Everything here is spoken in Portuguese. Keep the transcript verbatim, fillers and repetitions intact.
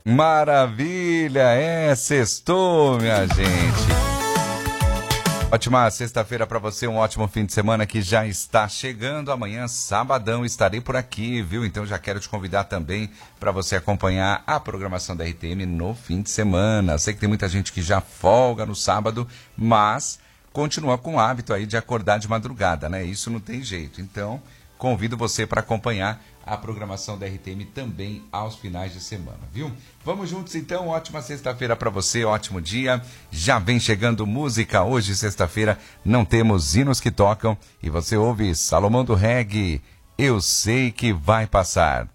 Maravilha, é, sextou, minha gente. Ótima sexta-feira para você, um ótimo fim de semana que já está chegando. Amanhã, sabadão, estarei por aqui, viu? Então já quero te convidar também para você acompanhar a programação da R T M no fim de semana. Sei que tem muita gente que já folga no sábado, mas continua com o hábito aí de acordar de madrugada, né? Isso não tem jeito. Então, convido você para acompanhar a programação da R T M também aos finais de semana, viu? Vamos juntos então, ótima sexta-feira para você, ótimo dia. Já vem chegando música, hoje sexta-feira não temos hinos que tocam e você ouve Salomão do Reggae, Eu Sei Que Vai Passar.